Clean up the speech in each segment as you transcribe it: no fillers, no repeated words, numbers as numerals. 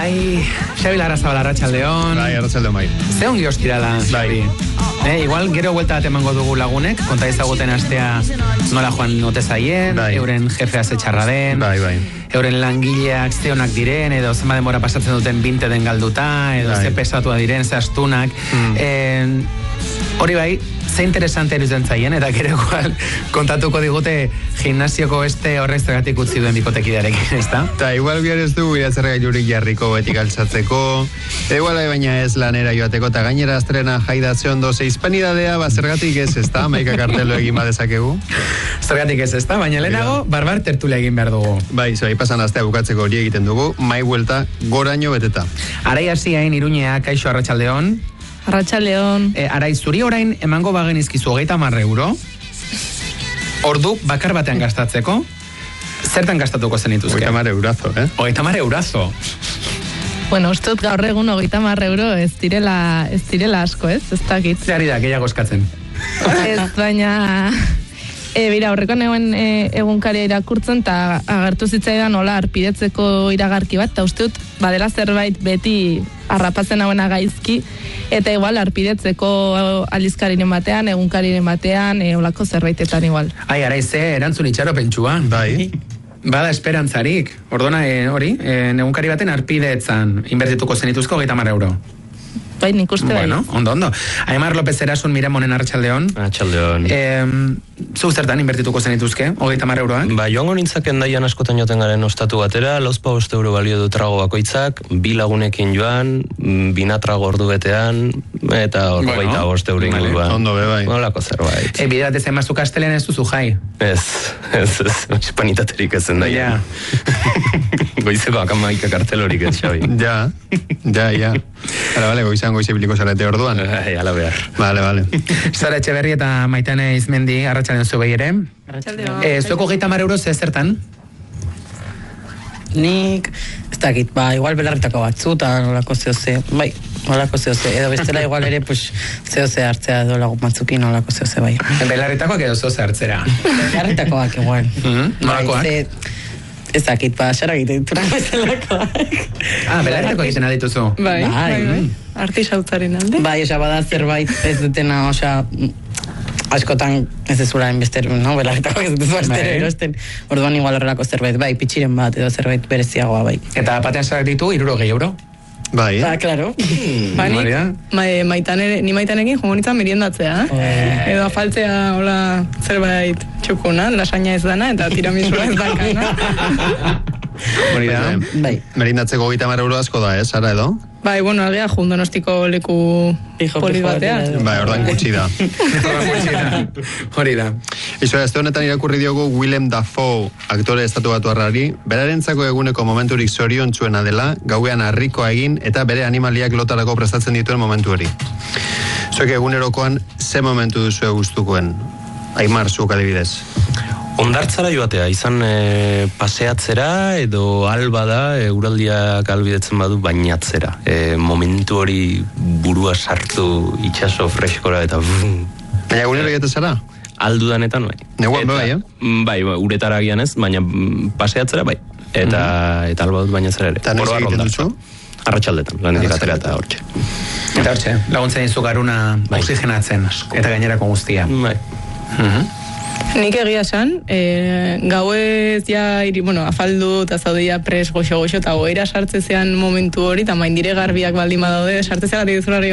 Ai, Xabi Larrazabal, arratsaldeon. Bai, arratsaldeon bai. Ze ongi ostirala, Xabi. Igual gero buelta bat emango dugu lagunek, konta ezaguten astea nola joan ote zaien, euren jefea ze txarra den, euren langileak ze onak diren, edo zenba denbora pasatzen duten 20 den galduta, edo ze pesatua diren, ze astunak. Hori bai, ze interesante eruzen zaien, eta gero igual kontatuko digute gimnasioko beste horrek zergatik utzi duen bikotekidearekin, ezta? Eta igual bihar ez du iratzerra gailurik jarriko betik altzatzeko, igual baina ez lanera joateko, eta gainera astrena jaidatzen doze hispanidadea, zergatik ez, ezta? Maika kartelo egin badezakegu. Zergatik ez, ezta? Baina lehenago, barbar tertulia egin behar dugu. Bai, pasan astea bukatzeko hori egiten dugu, mai buelta goraino beteta. Arai hasi hain Iruñea, kaixo arratsaldeon. Arratsaldeon. Arai, zuri orain emango bagen izkizu 30 euro, ordu bakar batean gastatzeko, zertan gastatuko zenituzke? 30 eurazo, 30 eurazo. Bueno, ustut gaur egun 30 euro ez direla asko, ez dakit. Zerari da, gehiago eskatzen. Ez, baina... Bira, horreko neuen egunkaria irakurtzen, eta agertu zitzaidan nola arpidetzeko iragarki bat, eta uste dut, badela zerbait beti harrapatzen hauena gaizki, eta igual arpidetzeko aldizkariren batean, egunkariren batean, olako zerbaitetan igual. Ai, araize, erantzun itxaro pentsua. Bai. Bada esperantzarik. Ordona, hori, egunkari baten arpidetzan inbertituko zenituzko 30 euro. Bai, nik uste bai. Bueno, ondo. Aimar López Erasun Miramonen arratsaldeon. Arratsaldeon. Zu zertan inbertituko zenituzke, 30 euroak? Ba, joango nintzaken daian askotan joten garen ostatu batera, 5 euro balio du trago bakoitzak, 2 lagunekin joan, 2 trago ordu betean, eta 25 euro inguruan. Ondo be bai. Nolako zerbait. Bide bat ez emazu kastelen ez duzu jai? Ez, hispanitaterik ezen daian. Goizeko akamaika kartelorik ez, Xabi. Ja. Bale, goize biliko zarete orduan. Ala behar. Bale. Sara Etxeberri eta Maitane Izmendi, arratsaldeon zu behi ere. Arratsaldeon. Zueko 30 euro zertan? Nik, ez dakit, igual belarritako batzu, eta nolako zehose, edo bestela igual ere, zehose hartzea edo lagun batzukin nolako zehose, bai. Belarritakoak edo zehose hartzera? Belarritakoak igual. Nolakoak? Ez dakit, xara egiten ditunak bezalakoak. Belarritako egiten adituzu? Bai. Artisautzaren alde? Bai, bada zerbait ez dutena, askotan ez ezura enbester, belarritakoak ez duzu astero erosten. Orduan igual horrelako zerbait, bai, pitxiren bat edo zerbait bereziagoa, bai. Eta batean zarak ditu, 60 euro? Bai. Claro. Ni maitanekin jongo nintzen meriendatzea. Edo afaltzea, hola, zerbait txukuna, lasaina ez dana, eta tiramisua ez dakana. Hori da? Bai. Merindatzeko 30 euro asko da, Sara edo? Bai, bueno, algea Donostiko leku polit batean. Bai, ordan gutxi da. Hori da. Iso, ez honetan irakurri diogu Willem Dafoe, aktore estatubatuarrari, berarentzako eguneko momenturik zoriontsuena dela, gauean harrikoa egin eta bere animaliak lotarako prestatzen dituen momentu hori. Zuek egunerokoan, ze momentu duzu gustukoen? Aimar, zuk adibidez. Ondartzara joatea, izan paseatzera edo alba da, uraldiak albidetzen badu bainatzera. Momentu hori burua sartu itxaso freskora eta... Baina egunero egite zara? Aldudanetan, bai. Neguan bai, Bai, uretara agian ez, baina paseatzera, bai. Eta alba dut bainatzera ere. Eta noiz egiten duzu? Arratsaldetan, lanetik atera eta hortxe. Eta hortxe, laguntzen dizu garuna oxigenatzen, eta gainerako guztia. Bai. Nik egia esan, gauez afaldu eta zaudeia pres goxo, eta goera sartzezean momentu hori, eta maindire garbiak baldin badaude, sartzezean gati duzula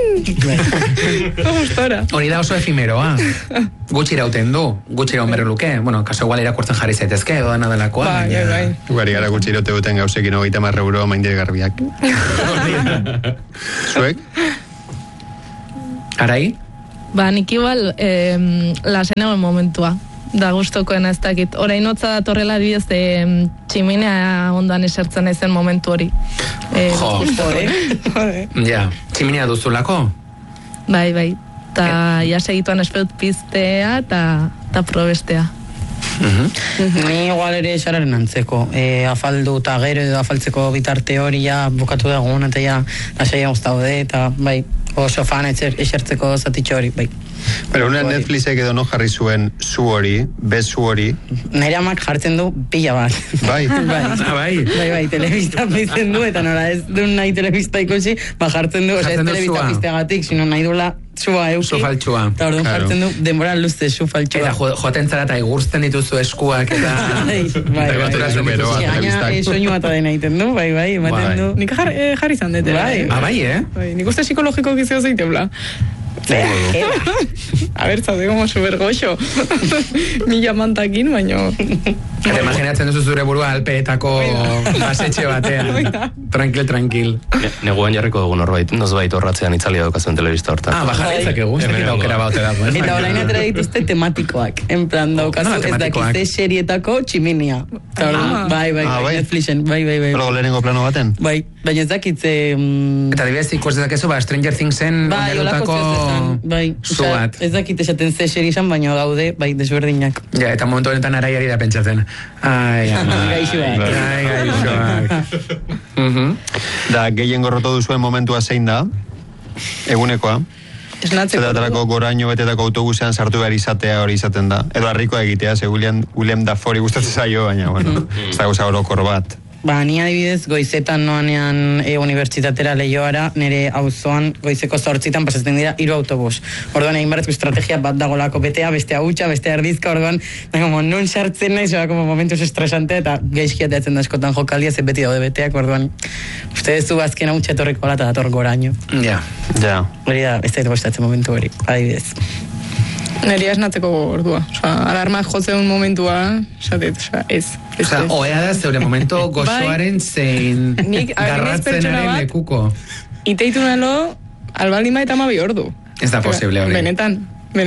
gustora. Hori da oso efimeroa. Gutxi irauten du, gutxi iraun berre luke. Bueno, kaso igual irakurtzen jarri zaitezke, edo dana delakoa. Bai. Ugari gara gutxi iraute duten gauzekin 30 euro maindire garbiak. Zuek? Arai? Nik igual lasenagoen momentua, da gustokoena ez dakit. Orain hotza datorrela dibidez tximinea ondan esertzen ezen momentu hori. Ja, tximinea duzulako? Bai. Ta segituan espedut piztea eta probestea. Ni igual ere xararen antzeko. Afaldu eta gero edo afaltzeko bitarte hori bukatu dagoen eta lasaia guztaude eta bai, O sofan esertzeko zatitxo hori, bai. Pero una Netflixek edo no jarri zuen zu hori, bez zu hori. Nire amak jartzen du pila bat. Bai. Bai, telebista pizten du, eta nola ez du nahi telebista ikusi, jartzen du, ez telebista pizteagatik, sino nahi dula zua euki. Sufaltxua. Eta orduan jartzen du, denbora luze sufaltxua. Eta joaten zara eta igurtzen dituzu eskuak, eta... Gaina soinu bat adena egiten du, bai, ematen du. Nik jarri izan dute, bai. Bai, nik uste psikologiko gizio zeitebla. A ver, zaude como super goxo. Mila mantakin, baino... Eta imaginatzen duzu zure burua alpeetako basetxe batean. Tranquil. Neguan jarriko dugu norbait, nozbait horratzean itzalia daukazuen telebista hortan. Bajarritzak egun, zekit aukera baute dago. Eta orain atera dituzte tematikoak, en plan daukazu ez dakizte serietako tximinia. Bai, Netflixen, bai. Pero lehenengo plano baten? Bai, baina ez dakitze... Eta dibidez ikus dezakezu, Stranger Thingsen ondadutako zu bat. Ez dakit esaten ze seri izan, baina gaude, bai, desberdinak. Ja, eta momentu honetan araiari da pentsatzen. Gaixoak. Da, gehien gorroto duzuen momentua zein da? Egunekoa? Zetatarako goraino betetako autobusean sartu behar izatea hori izaten da. Edo harrikoa egitea, ze William Dafoe gustatzen zaio, baina, bueno, ez da gauza orokor bat. Ni adibidez, goizetan noanean unibertsitatera lehioara, nire auzoan goizeko 8 pasatzen dira 3 autobus. Orduan egin barrezko estrategia bat dagolako betea, bestea hutsa, bestea erdizka, orduan, non sartzen nahi, zoa momentuz estresante, eta geizkia teatzen da eskotan jokaldia, ze beti daude beteak, orduan, uste ez du azkena hutsa etorriko ala eta dator goraino. Ja. Hori da, ez da gostatzen momentu hori, adibidez. Neri esnatzeko ordua. Alarmak jotzen momentua, ez. Oea da zeure momento gozoaren zein garratzenaren lekuko. Iteitu nalo, albaldima eta 12 ordu. Ez da posible hori. Benetan.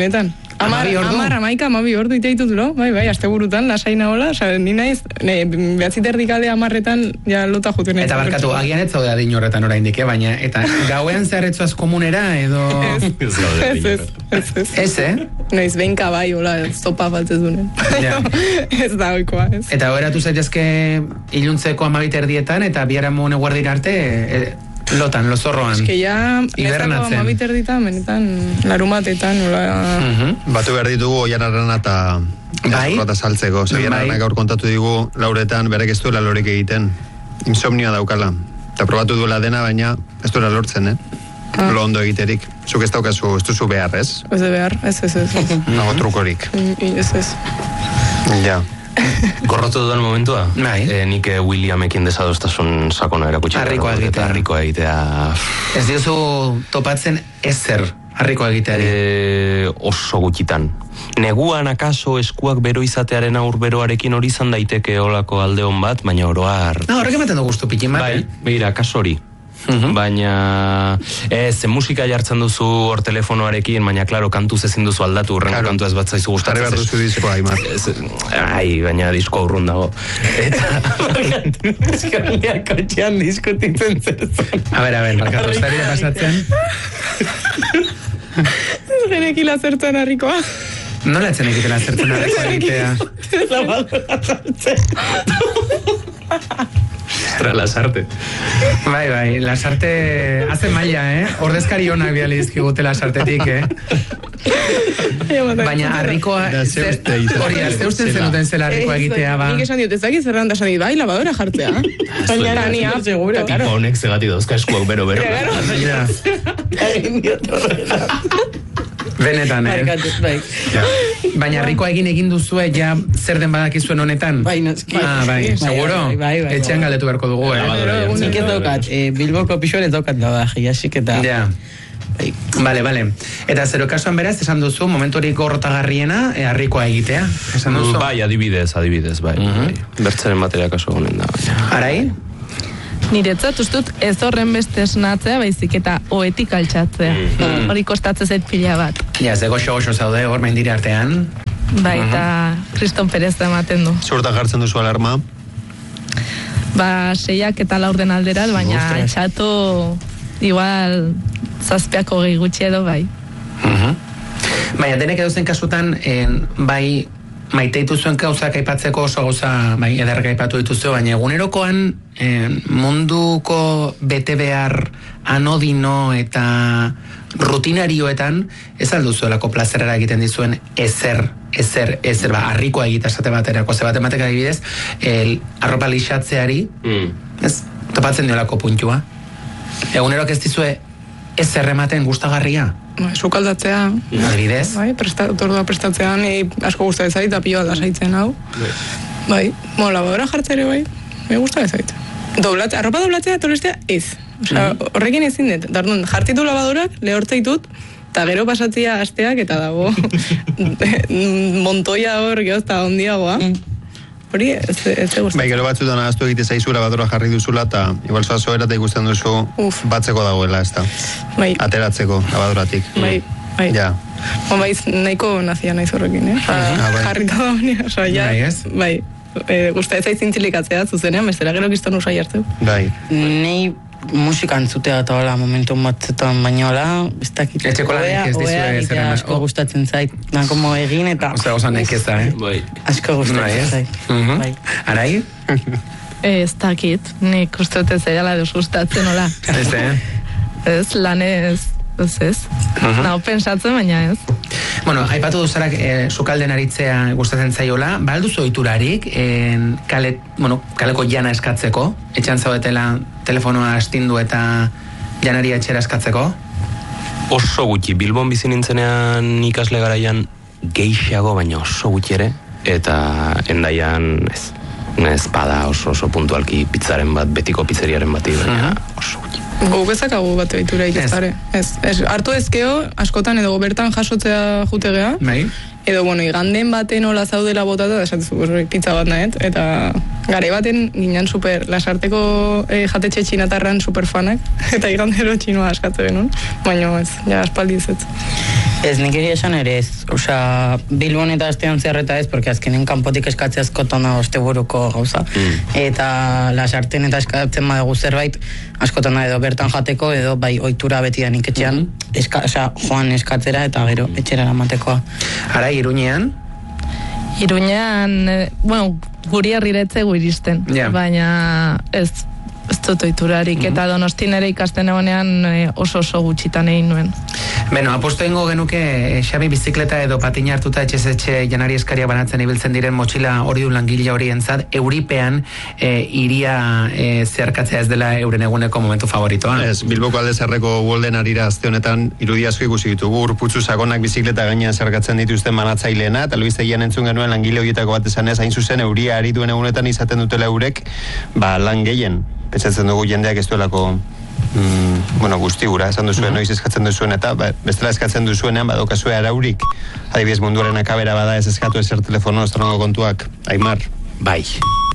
12 ordu iteitut lo, bai, aste burutan, lasaina hola, ni naiz, behatziterdik alde 10etan, ja lota juten. Eta barkatu, agian ez zaude adin horretan oraindik, baina, eta gauean zeharretzuaz komunera, edo... Ez, Noiz, benka bai, hola, zopa faltzezunen. Ez da oikoa, ez. Eta horatu zaitezke iluntzeko 12erdietan, eta biharamune guardira arte... Lotan, lozorroan. Ez que ya... Hibernatzen. 12erditan, benetan, larumatetan, Batu behar ditugu oianarrana eta... Eta saltzeko. Oianarrana gaur kontatu digu, lauretan, berek ez duela lorik egiten. Insomnioa daukala. Eta probatu duela dena, baina ez duela lortzen, Lo ondo egiterik. Zuk ez daukazu, ez duzu behar, ez? Ez de behar, ez. Nago trukorik. Ez. Ja. Gorrotu dudan momentua? Nik Williamekin desadostasun sakona erakutsi. Harrikoa egitea. Ez diozu topatzen ezer harrikoa egiteari? Oso gutxitan. Neguan akaso eskuak bero izatearen aurberoarekin hori izan daiteke olako aldeon bat, baina oroar... Horrek ematen du gustu pikin bat, Begira, akaso hori. Baina ze musika jartzen duzu hor telefonoarekin, baina klaro, kantuz ezin duzu aldatu, horrengo kantu ez bat zaizu gustatzen. Jarri behar duzu diskoa, Aimar. Baina disko aurrun dago. Eta Eskarriak kotxean diskutitzen zertzen. A ver, markatu, ez da pasatzen? Ez genekila zertzen harrikoa. Nola etzen egitela zertzen harrikoa egitea? Lasarte. Bai, Lasarte hace maila, Ordezkari honak biali dizkigute Lasartetik, Baina harrikoa hori, azte uste zenuten zela harrikoa egitea, ba. Nik esan diot, ez dakit zerran da esan dit, bai, lavadora jartzea. Baina nia, seguro. Tipo honek zegati dauzka eskuak bero. Benetan, Baina harrikoa egin duzue, ja zer den badakizuen honetan? Bai, noski. Bai, seguro? Etxean galdetu beharko dugu, Nik ez daukat, Bilboko pixoan ez daukat da, jasik eta... Ja. Vale. Eta zero kasuan beraz, esan duzu, momenturik gorrotagarriena, harrikoa egitea, esan duzu? Bai, adibidez, bai. Bertzaren bateria kaso honen da. Arai? Niretzat, ustut, ez horren beste esnatzea, baizik eta oetik altxatzea. Hori kostatzen zait pila bat. Ja, ze goxo zaude, hor mendire artean. Bai, eta Kriston Perez da ematen du. Zurta jartzen duzu alarma? 6 eta 4 den alderat, baina altxatu igual 7 gutxi edo, bai. Baina, denek edozen kasutan, bai maite dituzuen gauzak aipatzeko oso gauza ederrak aipatu dituzue, baina egunerokoan munduko bete behar anodino eta rutinarioetan ez alduzuelako plazerara egiten dizuen ezer, harrikoa egita esate baterako, ze bat ematek adibidez, arropa lixatzeari, ez, topatzen diolako puntua. Egunerok ez dizue ezer ematen gustagarria? Sukaldatzea. Adibidez? Tordua prestatzean, asko gusta ezait, eta pilo alda saitzen hau. Bai, lavadora jartzere bai, gusta ezait. Arropa doblatzea, tolestea, ez. Horrekin ezin dut, jartitu lavadorak, lehortza ditut, eta gero pasatzea asteak, eta dago montoia hor, geozta ondiagoa. Hori, ez gustatzen. Bai, gero batzutan ahaztu egite zaizu lavadora jarri duzula, eta igual zoera eta ikusten duzu batzeko dagoela, ez da. Bai. Ateratzeko lavadoratik. Bai. Ja. Bai, nahiko nazia naiz horrekin, jarrita da baina, bai. Gusta ez zintzelikatzea zuzenean, bestera gero kiston usai hartu. Bai. Nei musika entzutea eta hola momentu batzetan baina hola, ez dakit. Etxeko lanek ez dizue zeren asko. Asko gustatzen zait, como egin eta... Osea, osan nekeza, Asko gustatzen zait. Arai? Ez dakit, nik uste dut ez edala deus gustatzen hola. Ez, lanez, ez. Nau pensatzen, baina ez. Bueno, aipatu duzarak sukalden aritzea gustatzen zaiola, balduzu ohiturarik kaleko jana eskatzeko, etxan zaudetela telefonoa astindu eta janaria etxera eskatzeko? Oso gutxi, Bilbon bizi nintzenean ikasle garaian geixiago, baina oso gutxi ere, eta Endaian ez bada oso puntualki pizzaren bat, betiko pizzeriaren bati, baina oso gutxi. Gogezakagu bat egitura ikastare. Hartu ezkeo, askotan edo bertan jasotzea jutegea. Bai. Edo, iganden baten hola zaudela botata, da esatuzu, pizza bat nahet, eta gare baten ginen super, lasarteko jatetxe txinatarran super fanak, eta igandero txinoa askatze genuen, baina ez, aspaldi ez. Ez, nik esan ere ez, Bilbon eta astean zerreta ez, porque azkenen kanpotik eskatzea askotan da osteburuko gauza, eta lasarten eta eskatzen badugu zerbait, askotan da edo bertan jateko, edo bai ohitura beti da nik etxean, joan eskatzera eta gero etxera eramateko. Ara, Iruñean? Iruñean, guri herriretze iristen, baina ez dut ohiturarik, eta Donostin ere ikasten egonean oso gutxitan egin nuen. Beno, aposto ingo genuke Xabi bizikleta edo patina hartuta etxe janari eskaria banatzen ibiltzen diren motxila hori du langile horientzat, euripean iria zeharkatzea ez dela euren eguneko momentu favoritoa. Ez, Bilboko alde zerreko Golden Arira azte honetan irudi asko ikusi ditugu, urputzu sakonak bizikleta gainean zeharkatzen dituzten banatzaileena, eta albiztegian entzun genuen langile horietako bat esan ez, hain zuzen euria ari duen egunetan izaten dutela eurek, lan gehien. Pentsatzen dugu jendeak ez duelako guzti gura, esan duzuen, noiz eskatzen duzuen, eta bestela eskatzen duzuenean badokazue araurik. Adibidez munduaren akabera bada ez eskatu ezer telefono, estrongo kontuak, Aimar. Bai.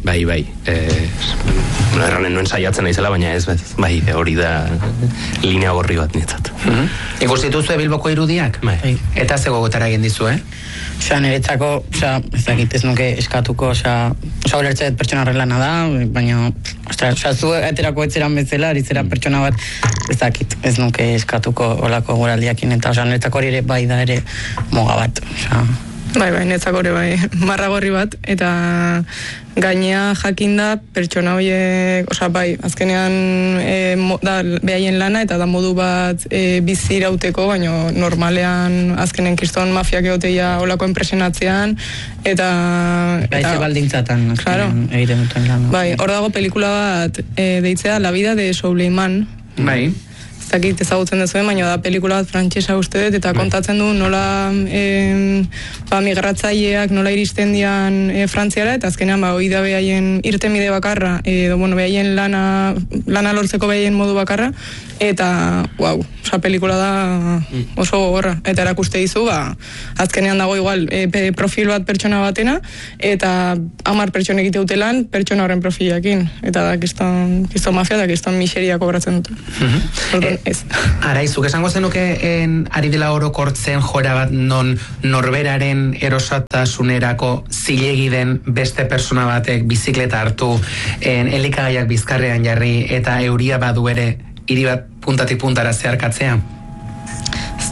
Erranen nuen saiatzen naizela, baina ez, bai, hori da linea gorri bat nietzat. Ikustituzue Bilboko irudiak? Bai. Eta ze gogotara egin dizue? Niretzako, ez dakit ez nuke eskatuko, ulertzea pertsona horrelana da, baina, zu eterako etzeran bezala, aritzera pertsona bat, ez dakit, ez nuke eskatuko olako goraldiakin, eta niretzako hori ere bai da ere moga bat, Bai, netzako hori bai, marra gorri bat, eta gainea jakinda pertsona horiek, bai, azkenean behaien lana, eta da modu bat bizi irauteko, baina normalean azkenen kiston mafiak egoteia olako enpresionatzean, eta... Baize baldintzatan, egiten duten lana. Bai, hor dago pelikula bat deitzea La vida de Souleyman. Bai. Zakit ezagutzen duzuen, baina da pelikula bat frantsesa uste dut, eta kontatzen du nola migratzaileak nola iristen dian Frantziara, eta azkenean hori da behaien irtenbide bakarra, edo behaien lana lortzeko behaien modu bakarra, eta pelikula da oso gogorra, eta erakuste dizu, azkenean dago igual profil bat pertsona batena, eta 10 pertsonek ite utelan pertsona horren profilakin, eta da kiston mafia, eta kiston miseria kobratzen dute. Araizuk, esango zenuke ari dela orokortzen jora bat non norberaren erosatasunerako zilegi den beste persona batek bizikleta hartu elikagaiak bizkarrean jarri eta euria badu ere hiri bat puntatik puntara zeharkatzea? Ez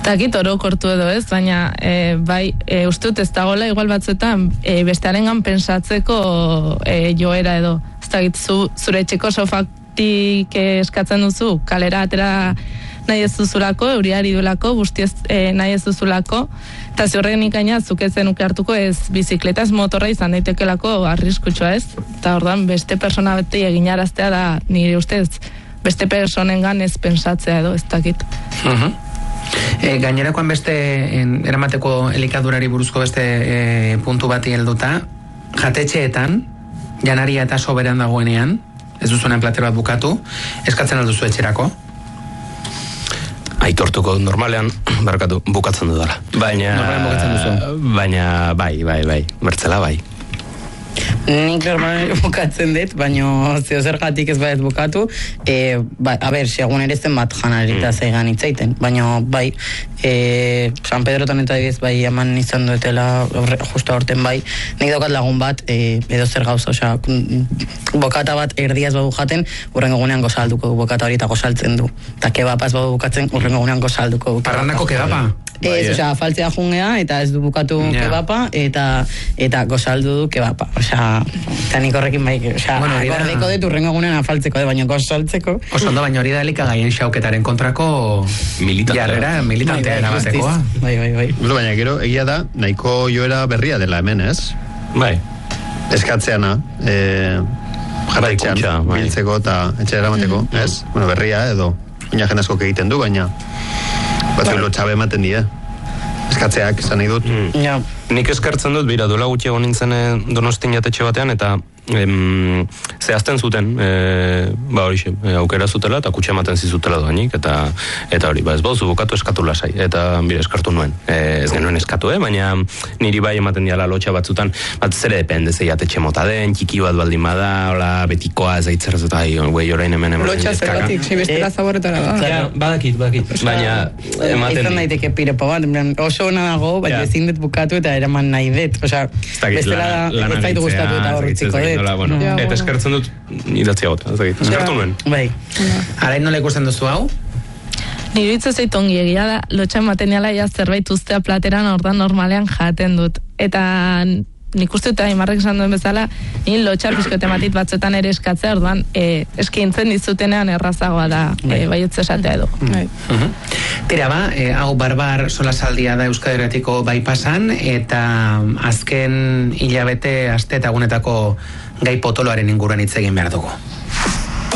Takit orokortu edo ez, baina bai, uste dut ez dagoela igual batzuetan bestearengan pensatzeko joera edo. Ez dakit, zure etxeko sofatik eskatzen duzu, kalera atera nahi ez duzulako, euriari duelako, guztiez nahi ez duzulako, eta ziurren ikaina zuk ez zenuke hartuko ez bizikleta, ez motorra izan daitekelako arriskutsua ez, eta orduan beste persona beti eginaraztea da nire ustez, beste personengan ez pensatzea edo, ez dakit. Gainerakoan beste eramateko elikadurari buruzko beste puntu bati helduta, jatetxeetan, janaria eta soberan dagoenean, ez duzunen plater bat bukatu, eskatzen alduzu etxerako? Aitortuko normalean, barkatu, bukatzen dudala. Baina, bai, bertzela bai. Nik normalen bukatzen dut, baina zergatik ez baiet bukatu, segun ere zen bat janarita zeigan itzaiten, baina bai, San Pedrotan eta dibiz bai eman izan duetela, justo aurten bai, nik daukat lagun bat, edo zer gauza, osea, bokata bat erdiaz badu jaten, urrengo gunean gozalduko bokata hori eta gozaltzen du. Eta kebapaz badu bukatzen, urrengo gunean gozalduko. Parrandako kebapa? Osea, faltzea jungea, eta ez du bukatu kebapa, eta gozaldu du kebapa. Osea, eta nik horrekin bai, osea, gordeko dut urrengo gunean afaltzeko, baina gozaltzeko. Oso ondo, baina hori da elikagaien xauketaren kontrako jarrera militantea erabatekoa. Bai. Baina gero, egia da, nahiko joera berria dela hemen, ez? Bai. Eskatzeana, jarraitzean, biltzeko eta etxe eramateko, ez? Bueno, berria edo, baina jenazko egiten du, baina batzu lotxabe ematen dira. Eskatzeak, esan nahi dut. Nik eskartzen dut, bira, dola gutxi egon nintzen Donostin jatetxe batean, eta zehazten zuten, horixe, aukera zutela, eta kutxe ematen zizutela doainik, eta hori, ez bauzu bukatu eskatu lasai, eta bira, eskartu nuen. Ez genuen eskatu, baina niri bai ematen diala lotxa batzutan, bat zere depende, zei jatetxe mota den, txiki bat baldin bada, hola, betikoa ez aitzerrez, eta orain hemen lotxa zergatik, bestela zaboretara da. Badakit. Baina, ematen izan daiteke pirepo bat, oso hona dago, baina ezin dut bukatu eta eraman nahi dut. Osea, bestela da, ez zaitu gustatu eta horretziko dut. Eta eskertzen dut idatzia gota. Eskertu nuen. Bai. Arain nola ikusten duzu hau? Nire hitz ez ongi egia da, lotxa materiala zerbait uztea plateran ordan normalean jaten dut. Eta nik uste eta Imarrek esan duen bezala, nire lotxa pixkotematit batzuetan ere eskatzea, orduan eskaintzen dizutenean errazagoa da baietz esatea edo. Tira ba, hau barbar solasaldia da Euskadi Irratiko bypassan, eta azken hilabete aste eta egunetako gai potoloaren inguruan hitz egin behar dugu.